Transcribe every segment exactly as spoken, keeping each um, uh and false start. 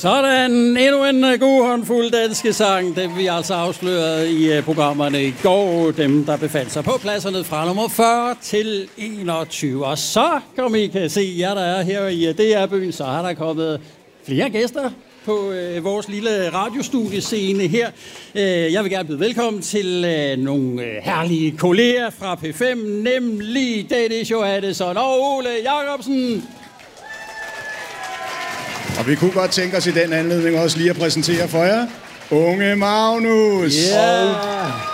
Sådan, endnu en uh, god håndfuld danske sang, dem vi altså afslørede i uh, programmerne i går, dem der befandt sig på pladserne fra nummer fyrre til enogtyve. Og så, kom I kan se, jer der er her i uh, D R-byen, så har der kommet flere gæster på øh, vores lille radiostudiescene her. Øh, jeg vil gerne byde velkommen til øh, nogle øh, herlige kolleger fra P fem, nemlig Dennis Johannesson og Ole Jacobsen. Og vi kunne godt tænke os i den anledning også lige at præsentere for jer Unge Magnus. Ja. Og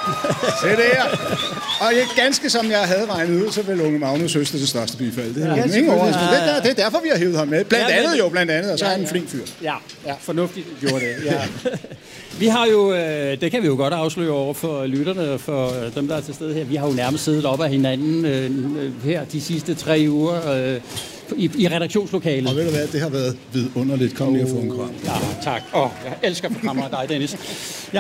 se der. Og ganske som jeg havde regnet ud, så vil Unge Magnus høste det største bifald. Det er ja, ingen overraskelse. Det, er, det er derfor, vi har hævet ham med. Blandt ja, andet men... jo, blandt andet. Og så ja, er han en flink fyr. Ja, ja, fornuftigt gjorde det. Ja. Vi har jo, det kan vi jo godt afsløre over for lytterne og for dem, der er til stede her. Vi har jo nærmest siddet op af hinanden øh, her de sidste tre uger øh, i, i redaktionslokalet. Og ved du hvad, det har været vidunderligt. Kom lige og få en kram. Ja, tak. Åh, oh, jeg elsker programmer af dig, Dennis. Ja.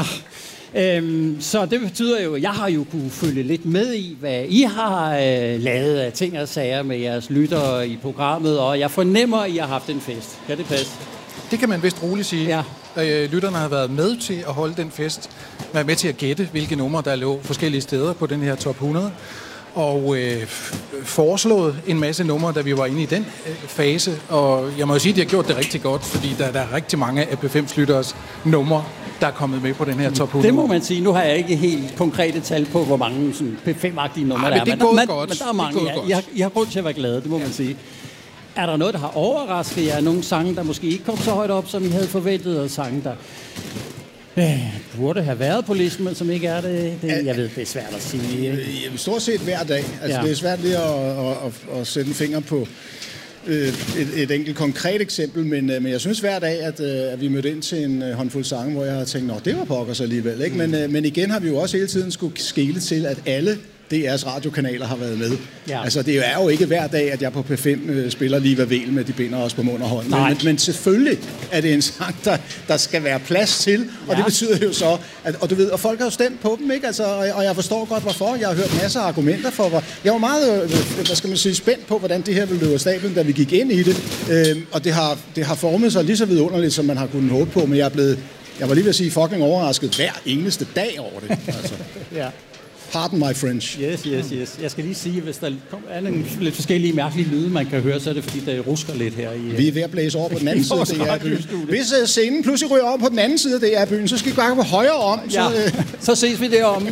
Øhm, så det betyder jo, at jeg har jo kunne følge lidt med i, hvad I har øh, lavet af ting og sager med jeres lyttere i programmet, og jeg fornemmer, at I har haft en fest. Kan det passe? Det kan man vist roligt sige. Ja. Øh, lytterne har været med til at holde den fest, været med til at gætte, hvilke numre der lå forskellige steder på den her top hundrede, og øh, foreslået en masse numre, da vi var inde i den øh, fase, og jeg må jo sige, at de har gjort det rigtig godt, fordi der, der er rigtig mange af P fems lytteres numre, der er kommet med på den her top hundrede. Det må man sige. Nu har jeg ikke helt konkrete tal på, hvor mange sådan P fem-agtige numre Ej, der er. Men det er gået godt. Men der er mange. Ja. I, har, I har grund til at være glade, det må ja. man sige. Er der noget, der har overrasket jer? Nogle sange, der måske ikke kom så højt op, som I havde forventet, og sange, der øh, burde have været på listen, men som ikke er det? det jeg ved, det er svært at sige. Jeg vil stort set hver dag. Altså, ja. Det er svært lige at, at, at, at sætte en finger på et, et enkelt konkret eksempel, men, men jeg synes hver dag, at, at vi mødte ind til en håndfuld sange, hvor jeg har tænkt, nå, det var pokkers alligevel. Ikke? Men, mm. men igen har vi jo også hele tiden skulle skele til, at alle D R's radiokanaler har været med. Ja. Altså, det er jo ikke hver dag, at jeg på P fem øh, spiller lige hvad vel med, de binder os på mund og hånd. Men, men selvfølgelig er det en sang, der, der skal være plads til, og ja. det betyder jo så, at, og du ved, og folk har jo stemt på dem, ikke? Altså, og, og jeg forstår godt, hvorfor. Jeg har hørt masser af argumenter for, hvor jeg var meget, øh, hvad skal man sige, spændt på, hvordan det her ville løbe af stablen, da vi gik ind i det. Øh, og det har, det har formet sig lige så vidunderligt, som man har kunnet håbe på, men jeg er blevet, jeg var lige ved at sige, fucking overrasket hver eneste dag over det. Altså. Ja. Pardon my French. Yes, yes, yes. Jeg skal lige sige, hvis der er nogle lidt forskellige mærkelige lyde, man kan høre, så er det fordi, der rusker lidt her i... Vi er ved at blæse over på den anden side af D R-byen. Hvis uh, scenen pludselig ryger over på den anden side af D R-byen, så skal vi bare gå højere om. Ja, så, uh... så ses vi deromme.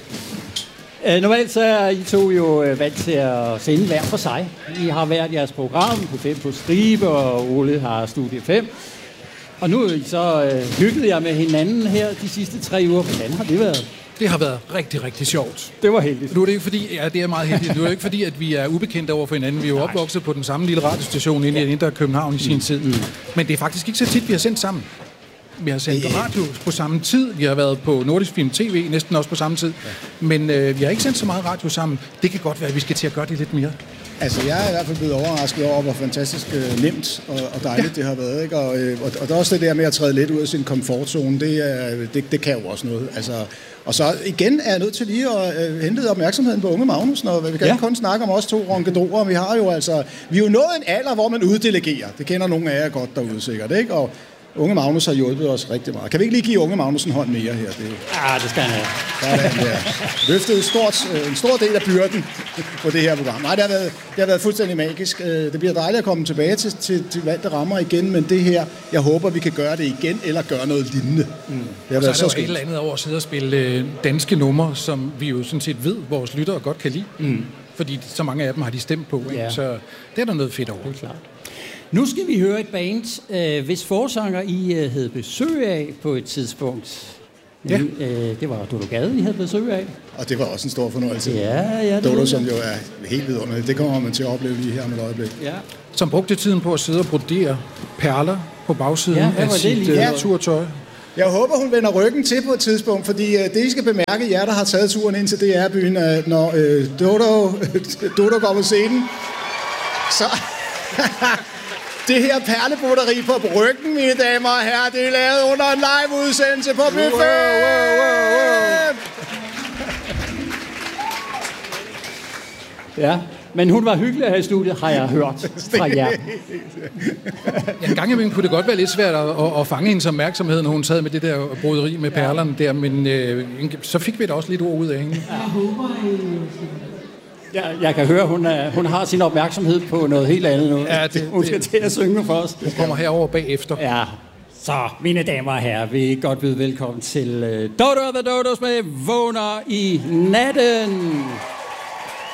Uh, normalt så er I to jo uh, vant til at sende hver for sig. I har været jeres program på fem på stribe, og Ole har Studie fem. Og nu er I så uh, hygget jer med hinanden her de sidste tre uger. Hvordan har det været? Det har været rigtig, rigtig sjovt. Det var heldigt. Nu er det ikke fordi, ja, det er meget heldigt. Nu er det ikke fordi, at vi er ubekendte over for hinanden. Vi er jo opvokset på den samme lille radiostation inde i ja. Indre København i sin mm. tid. Mm. Men det er faktisk ikke så tit, vi har sendt sammen. Vi har sendt yeah. radio på samme tid. Vi har været på Nordisk Film T V næsten også på samme tid. Ja. Men øh, vi har ikke sendt så meget radio sammen. Det kan godt være, at vi skal til at gøre det lidt mere. Altså, jeg er i hvert fald blevet overrasket over, hvor fantastisk øh, nemt og, og dejligt ja. det har været. Ikke? Og, øh, og, og der er også det der med at træde lidt ud af sin komfortzone. Det, er, det, det kan jo også noget. Altså, og så igen er jeg nødt til lige at øh, hente opmærksomheden på Unge Magnus, når vi kan ja. ikke kun snakke om os to ronkedorer. Vi har jo altså, vi er jo nået en alder, hvor man uddelegerer. Det kender nogle af jer godt derude sikkert, ikke? Og Unge Magnus har hjulpet os rigtig meget. Kan vi ikke lige give Unge Magnus en hånd mere her? Det... Ja, det skal han have. Der er han der. Løftet et stort, en stor del af byrden på det her program. Nej, det har været, det har været fuldstændig magisk. Det bliver dejligt at komme tilbage til, til, til valgte rammer igen, men det her, jeg håber, vi kan gøre det igen, eller gøre noget lignende. Mm. Det har og været så er så der jo et eller andet over at sidde og spille danske numre, som vi jo sådan set ved, vores lyttere godt kan lide. Mm. Fordi så mange af dem har de stemt på. Ikke? Ja. Så det er der noget fedt over. Det er klart. Nu skal vi høre et band, øh, hvis forsanger I øh, havde besøg af på et tidspunkt. Ja. Øh, det var Dodo Gade, I havde besøg af. Og det var også en stor fornøjelse. Ja, ja. Dodo, som jo er helt vidunderligt. Det kommer man til at opleve lige her med et øjeblik. Ja. Som brugte tiden på at sidde og brodere perler på bagsiden ja, af sit uh, turtøj. Jeg håber, hun vender ryggen til på et tidspunkt, fordi uh, det, I skal bemærke, jer, der har taget turen ind til D R-byen, uh, når uh, Dodo, Dodo går på scenen, så... Det her perlebroderi på bryggen, mine damer og herrer, det er lavet under en live-udsendelse på P fem. Wow, wow, wow, wow. Ja, Men hun var hyggelig her i studiet, har jeg hørt fra jer. Ja, en gang imellem kunne det godt være lidt svært at, at, at fange hendes opmærksomhed, når hun sad med det der broderi med perlerne der, men øh, så fik vi da også lidt ord ud af hende. Jeg håber, Ja, jeg kan høre, hun, er, hun har sin opmærksomhed på noget helt andet nu. Ja, det, hun skal det, til at synge for os. Hun kommer herover bagefter. Ja, så mine damer og herrer, vil I godt byde velkommen til uh, Dodo og The Dodos med Vågner i natten.